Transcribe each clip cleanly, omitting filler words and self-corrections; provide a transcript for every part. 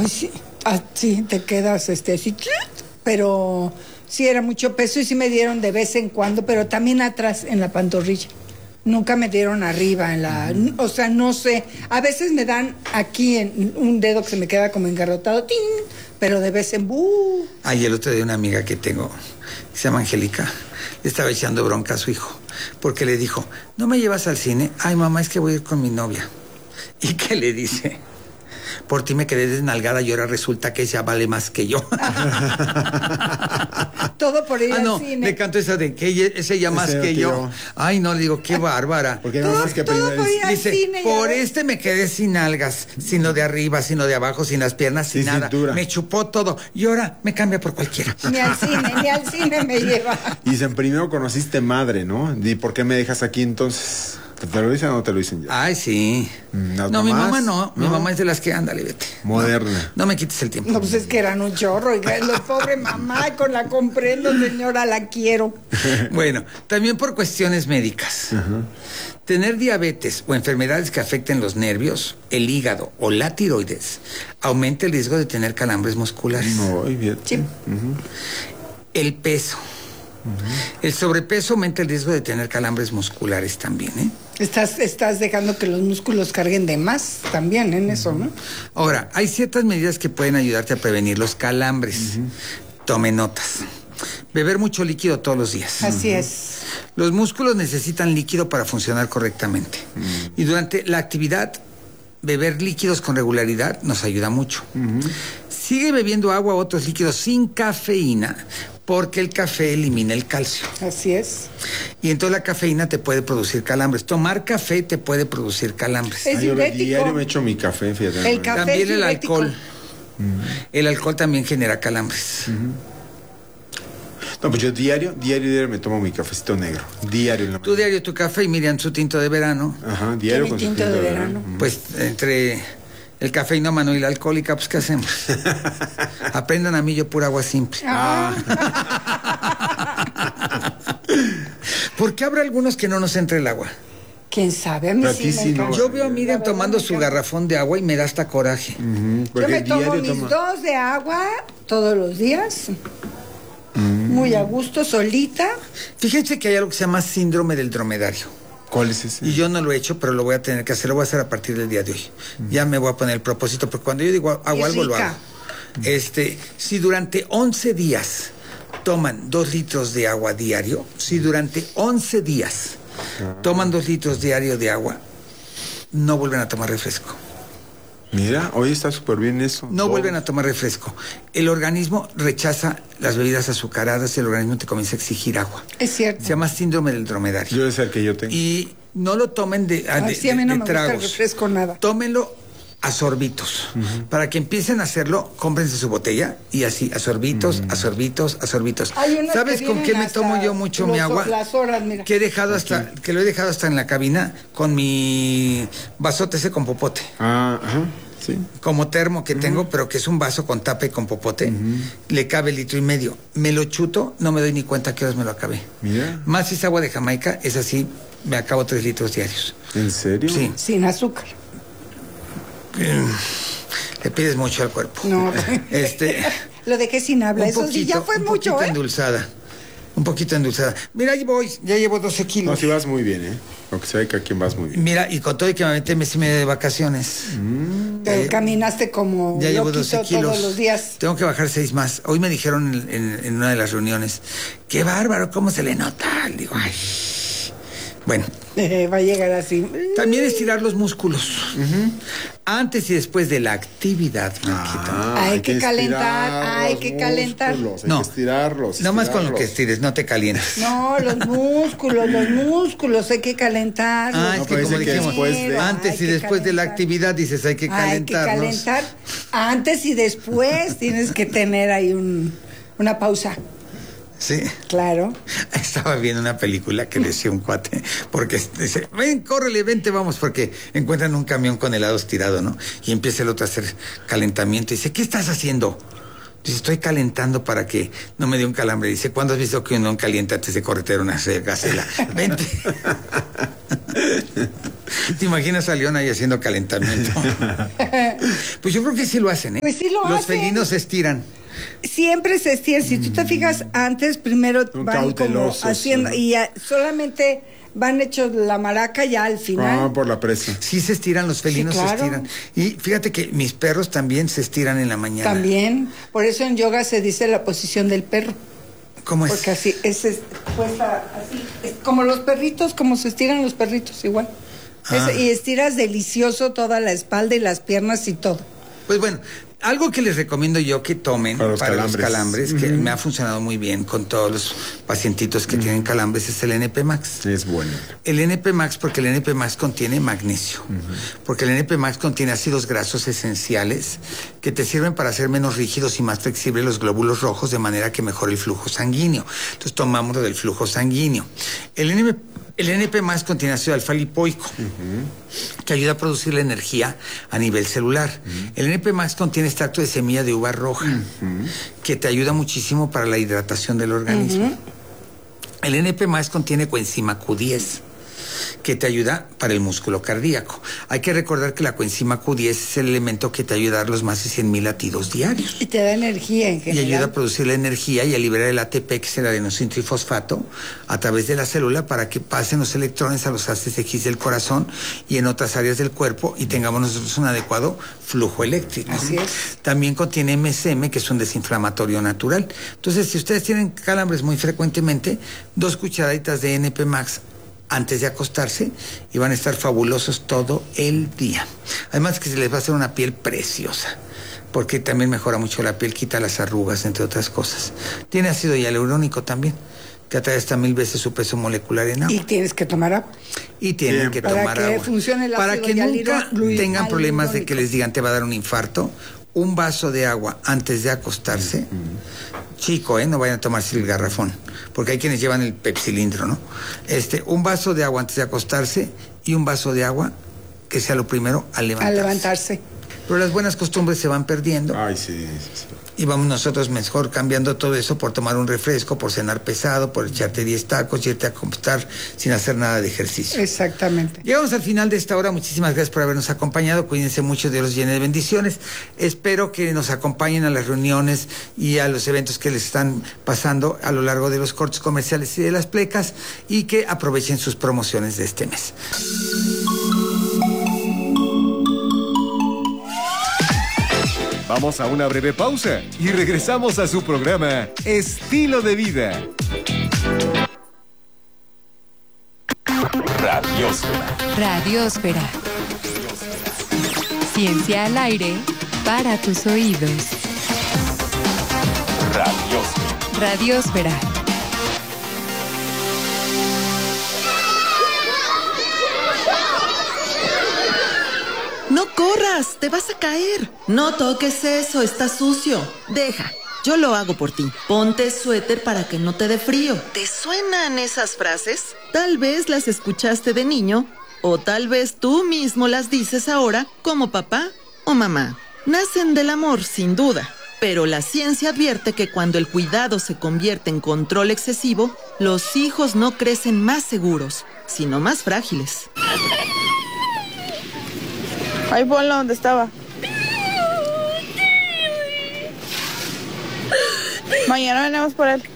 Ay, sí. Sí, te quedas así. Pero sí era mucho peso y sí me dieron de vez en cuando, pero también atrás en la pantorrilla. Nunca me dieron arriba en la... O sea, no sé. A veces me dan aquí en un dedo que se me queda como engarrotado, ¡ting! Pero de vez en... Ay, el otro día una amiga que tengo, se llama Angélica, le estaba echando bronca a su hijo, porque le dijo, ¿no me llevas al cine? Ay, mamá, es que voy a ir con mi novia. ¿Y qué le dice? Por ti me quedé desnalgada y ahora resulta que ella vale más que yo. Todo por ir al cine. Le canto esa de que es ella más que yo. Ay, no, le digo, qué bárbara. Porque no más que todo por ir al dice, cine. por me quedé sin algas, sino de arriba, sino de abajo, sin las piernas, sin nada. Cintura. Me chupó todo y ahora me cambia por cualquiera. Ni al cine me lleva. Y dicen, primero conociste madre, ¿no? ¿Y por qué me dejas aquí entonces? ¿Te lo dicen o no te lo dicen ya? Ay, sí. ¿Las No, mi mamás? mamá no. Mi ¿No? mamá es de las que, ándale, vete. Moderna. No me quites el tiempo. No, pues es que eran un chorro. Y la pobre mamá, con la comprendo, señora, la quiero. Bueno, también por cuestiones médicas. Tener diabetes o enfermedades que afecten los nervios, el hígado o la tiroides aumenta el riesgo de tener calambres musculares. No, bien. Sí. El peso. El sobrepeso aumenta el riesgo de tener calambres musculares también, ¿eh? Estás dejando que los músculos carguen de más también en eso, ¿no? Ahora, hay ciertas medidas que pueden ayudarte a prevenir los calambres. Tome notas. Beber mucho líquido todos los días. Así es. Los músculos necesitan líquido para funcionar correctamente. Y durante la actividad, beber líquidos con regularidad nos ayuda mucho. Sigue bebiendo agua o otros líquidos sin cafeína, porque el café elimina el calcio. Así es. Y entonces la cafeína te puede producir calambres. Tomar café te puede producir calambres. Es Yo diurético. diario me echo mi café, fíjate. El café También es el diurético. alcohol. El alcohol también genera calambres. No, pues yo diario me tomo mi cafecito negro. Diario en la Tú mañana. diario tu café y Miriam su tinto de verano. Ajá, diario Yo mi con su tinto de verano. Pues entre el cafeinómano y la alcohólica, pues ¿qué hacemos? Aprendan a mí, yo pura agua simple. ¿Por qué habrá algunos que no nos entre el agua? ¿Quién sabe? A mí Pero a sí ti me sí no. encanta. Yo veo a La Miriam verdad tomando me su encanta. garrafón de agua y me da hasta coraje. Yo Porque me tomo diario mis toma. 2 de agua todos los días. Muy a gusto, solita. Fíjense que hay algo que se llama síndrome del dromedario. ¿Cuál es ese? Y yo no lo he hecho, pero lo voy a tener que hacer. Lo voy a hacer a partir del día de hoy. Ya me voy a poner el propósito, porque cuando yo digo hago Y algo, lo rica. hago. Si durante 11 días toman 2 litros de agua diario, si durante 11 días toman 2 litros diario de agua, no vuelven a tomar refresco. Mira, hoy está súper bien eso. No vuelven a tomar refresco. El organismo rechaza las bebidas azucaradas y el organismo te comienza a exigir agua. Es cierto. Se llama síndrome del dromedario. Yo es el que yo tengo. Y no lo tomen de Sí, a mí no de me gusta el tragos. refresco nada. Tómenlo a sorbitos. Para que empiecen a hacerlo, cómprense su botella y así, a sorbitos, a sorbitos, a sorbitos. Hay unos ¿Sabes que con qué vienen me tomo hasta yo mucho mi agua? las horas, mira. Que he dejado que lo he dejado hasta en la cabina con mi vasote ese con popote. Ah, ajá, sí. Como termo que tengo, pero que es un vaso con tapa y con popote. Le cabe 1,5 litros. Me lo chuto, no me doy ni cuenta que horas me lo acabé. Mira. Más si es agua de Jamaica, es así, me acabo 3 litros diarios. ¿En serio? Sí. Sin azúcar. Le pides mucho al cuerpo. No. Lo dejé sin habla. Eso sí, ya fue un mucho, poquito ¿eh? endulzada. Un poquito endulzada. Mira, ahí voy, ya llevo 12 kilos. No, si vas muy bien, ¿eh? Aunque se ve que aquí vas muy bien. Mira, y con todo y que me aventé mes y medio de vacaciones. Caminaste como Ya llevo 12 loquito kilos. todos los días. Tengo que bajar 6 más. Hoy me dijeron en una de las reuniones, qué bárbaro, cómo se le nota. Digo, ay. Bueno, Va a llegar así. también estirar los músculos. Antes y después de la actividad, Marquita. Hay que calentar, estirar hay los que calentar. músculos, No. Hay que estirarlos. No más con lo que estirarlos. estires, no te calientes. No, los músculos, hay que calentarlos. Ah, No, es que pero como dice que dijimos, después de- antes y después de la actividad dices hay que Hay que calentarnos. calentar. Antes y después tienes que tener ahí una pausa. Sí. Claro. Estaba viendo una película que decía un cuate, porque dice, ven, córrele, vente, vamos, porque encuentran un camión con helados tirado, ¿no? Y empieza el otro a hacer calentamiento y dice, ¿qué estás haciendo? Dice, estoy calentando para que no me dé un calambre. Dice, ¿cuándo has visto que uno calienta antes de corretear una gacela? Vente. ¿Te imaginas a León ahí haciendo calentamiento? Pues yo creo que sí lo hacen, ¿eh? Pues sí lo Los hacen. felinos se estiran. Siempre se estira. Si tú te fijas, antes primero Son van como cautelosos, haciendo ¿no? y solamente van hechos la maraca ya al final. Por la presa. Sí se estiran, los felinos Sí, claro. se estiran. Y fíjate que mis perros también se estiran en la mañana. También. Por eso en yoga se dice la posición del perro. ¿Cómo es? Porque así, puesta así. Es como los perritos, como se estiran los perritos, igual. Y estiras delicioso toda la espalda y las piernas y todo. Pues bueno, algo que les recomiendo yo que tomen Para los calambres. que me ha funcionado muy bien con todos los pacientitos que tienen calambres, es el NP Max. Es bueno. El NP Max, porque el NP Max contiene magnesio, porque el NP Max contiene ácidos grasos esenciales que te sirven para hacer menos rígidos y más flexibles los glóbulos rojos, de manera que mejore el flujo sanguíneo. Entonces tomamos lo del flujo sanguíneo. El NP Max contiene ácido alfa-lipoico, que ayuda a producir la energía a nivel celular. El NP Max contiene extracto de semilla de uva roja, que te ayuda muchísimo para la hidratación del organismo. El NP Max contiene coenzima Q10, que te ayuda para el músculo cardíaco. Hay que recordar que la coenzima Q10 es el elemento que te ayuda a dar los más de 100,000 latidos diarios. Y te da energía en Y general. ayuda a producir la energía y a liberar el ATP, que es el adenosíntrifosfato, a través de la célula para que pasen los electrones a los haces X del corazón y en otras áreas del cuerpo y tengamos nosotros un adecuado flujo eléctrico. Así es. También contiene MSM, que es un desinflamatorio natural. Entonces, si ustedes tienen calambres muy frecuentemente, 2 cucharaditas de NP Max antes de acostarse y van a estar fabulosos todo el día. Además que se les va a hacer una piel preciosa, porque también mejora mucho la piel, quita las arrugas, entre otras cosas. Tiene ácido hialurónico también, que atrae hasta 1000 veces su peso molecular en agua. Y tienes que tomar agua. Y tienen que Para tomar que agua. funcione el Para ácido que nunca hialurónico. tengan problemas de que les digan te va a dar un infarto. Un vaso de agua antes de acostarse. Chico, no vayan a tomarse el garrafón, porque hay quienes llevan el pepsilindro, ¿no? Un vaso de agua antes de acostarse y un vaso de agua que sea lo primero al levantarse. Al levantarse. Pero las buenas costumbres se van perdiendo. Ay, sí. Y vamos nosotros mejor cambiando todo eso por tomar un refresco, por cenar pesado, por echarte 10 tacos y irte a acostar sin hacer nada de ejercicio. Exactamente. Llegamos al final de esta hora. Muchísimas gracias por habernos acompañado. Cuídense mucho, Dios los llene de bendiciones. Espero que nos acompañen a las reuniones y a los eventos que les están pasando a lo largo de los cortes comerciales y de las plecas y que aprovechen sus promociones de este mes. Vamos a una breve pausa y regresamos a su programa Estilo de Vida. Radiósfera. Ciencia al aire para tus oídos. Radiósfera. No corras, te vas a caer. No toques eso, está sucio. Deja, yo lo hago por ti. Ponte suéter para que no te dé frío. ¿Te suenan esas frases? Tal vez las escuchaste de niño, o tal vez tú mismo las dices ahora como papá o mamá. Nacen del amor, sin duda. Pero la ciencia advierte que cuando el cuidado se convierte en control excesivo, los hijos no crecen más seguros, sino más frágiles. Ahí ponlo donde estaba. Mañana venimos por él.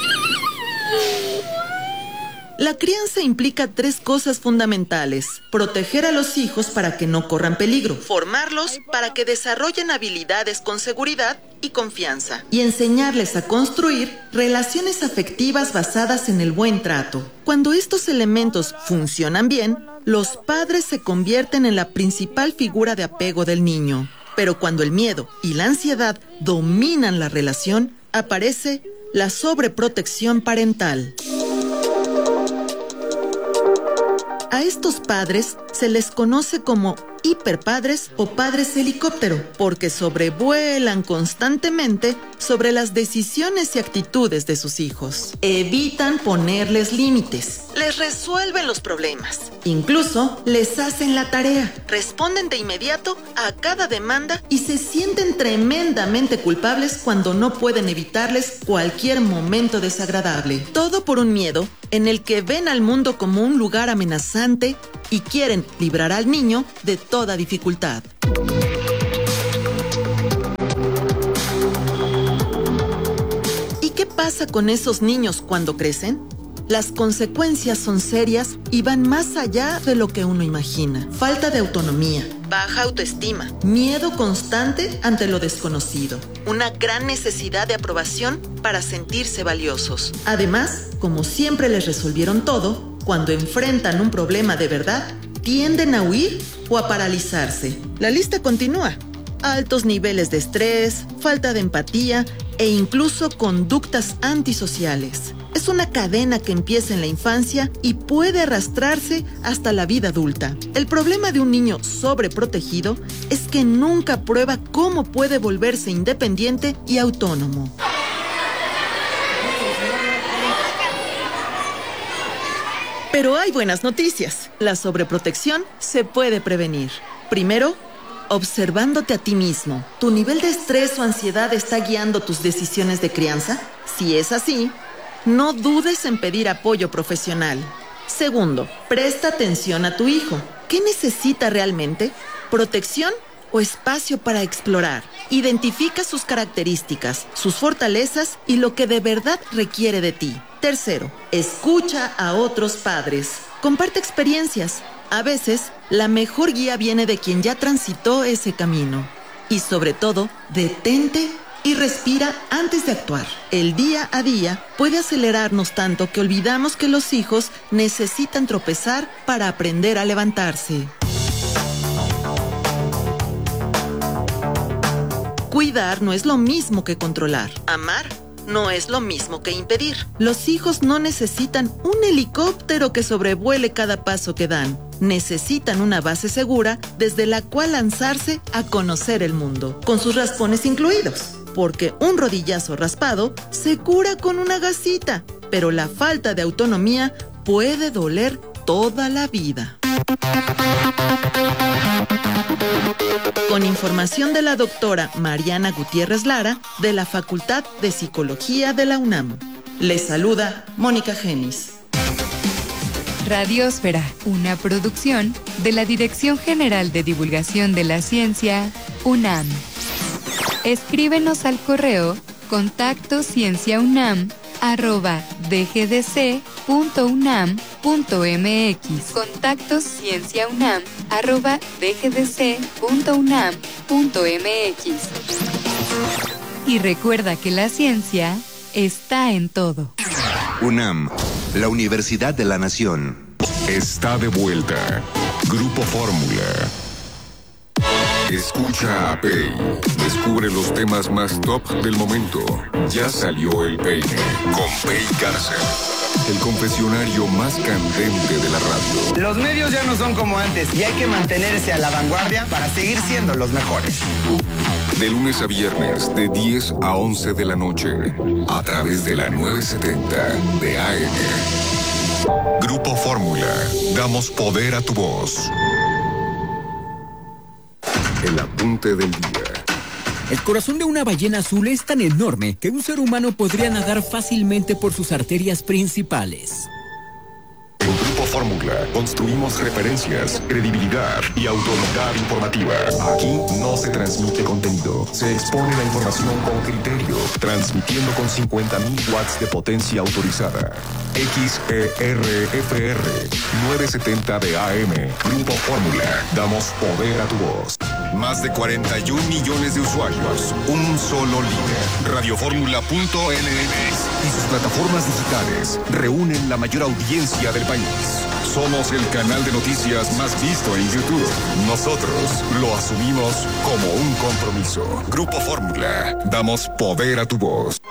La crianza implica 3 cosas fundamentales: proteger a los hijos para que no corran peligro, formarlos para que desarrollen habilidades con seguridad y confianza, y enseñarles a construir relaciones afectivas basadas en el buen trato. Cuando estos elementos funcionan bien, los padres se convierten en la principal figura de apego del niño. Pero cuando el miedo y la ansiedad dominan la relación, aparece la sobreprotección parental. A estos padres se les conoce como hiperpadres o padres helicóptero, porque sobrevuelan constantemente sobre las decisiones y actitudes de sus hijos. Evitan ponerles límites, les resuelven los problemas, incluso les hacen la tarea, responden de inmediato a cada demanda y se sienten tremendamente culpables cuando no pueden evitarles cualquier momento desagradable. Todo por un miedo en el que ven al mundo como un lugar amenazante y quieren librar al niño de toda dificultad. pasa con esos niños cuando crecen? Las consecuencias son serias y van más allá de lo que uno imagina. Falta de autonomía, baja autoestima, miedo constante ante lo desconocido, una gran necesidad de aprobación para sentirse valiosos. Además, como siempre les resolvieron todo, cuando enfrentan un problema de verdad, tienden a huir o a paralizarse. La lista continúa. Altos niveles de estrés, falta de empatía e incluso conductas antisociales. Es una cadena que empieza en la infancia y puede arrastrarse hasta la vida adulta. El problema de un niño sobreprotegido es que nunca prueba cómo puede volverse independiente y autónomo. Pero hay buenas noticias. La sobreprotección se puede prevenir. Primero, observándote a ti mismo. ¿Tu nivel de estrés o ansiedad está guiando tus decisiones de crianza? Si es así, no dudes en pedir apoyo profesional. Segundo, presta atención a tu hijo. ¿Qué necesita realmente? ¿Protección o espacio para explorar? Identifica sus características, sus fortalezas y lo que de verdad requiere de ti. Tercero, escucha a otros padres. Comparte experiencias. A veces, la mejor guía viene de quien ya transitó ese camino. Y sobre todo, detente y respira antes de actuar. El día a día puede acelerarnos tanto que olvidamos que los hijos necesitan tropezar para aprender a levantarse. Cuidar no es lo mismo que controlar. Amar no es lo mismo que impedir. Los hijos no necesitan un helicóptero que sobrevuele cada paso que dan. Necesitan una base segura desde la cual lanzarse a conocer el mundo, con sus raspones incluidos. Porque un rodillazo raspado se cura con una gasita, pero la falta de autonomía puede doler toda la vida. Con información de la doctora Mariana Gutiérrez Lara, de la Facultad de Psicología de la UNAM. Les saluda Mónica Genis. Radiosfera, una producción de la Dirección General de Divulgación de la Ciencia, UNAM. Escríbenos al correo contactocienciaunam@dgdc.unam.mx. contactocienciaunam@dgdc.unam.mx. Y recuerda que la ciencia está en todo. UNAM, la Universidad de la Nación. Está de vuelta. Grupo Fórmula. Escucha a Pei. Descubre los temas más top del momento. Ya salió el peine. Con Pei Cárcel. El confesionario más candente de la radio. Los medios ya no son como antes y hay que mantenerse a la vanguardia para seguir siendo los mejores. De lunes a viernes, de 10 a 11 de la noche. A través de la 970 de AM. Grupo Fórmula. Damos poder a tu voz. El apunte del día. El corazón de una ballena azul es tan enorme que un ser humano podría nadar fácilmente por sus arterias principales. En Grupo Fórmula construimos referencias, credibilidad y autoridad informativa. Aquí no se transmite contenido, se expone la información con criterio, transmitiendo con 50.000 watts de potencia autorizada. XERFR 970 de AM. Grupo Fórmula. Damos poder a tu voz. Más de 41 millones de usuarios. Un solo líder. Radioformula.mx y sus plataformas digitales reúnen la mayor audiencia del país. Somos el canal de noticias más visto en YouTube. Nosotros lo asumimos como un compromiso. Grupo Fórmula. Damos poder a tu voz.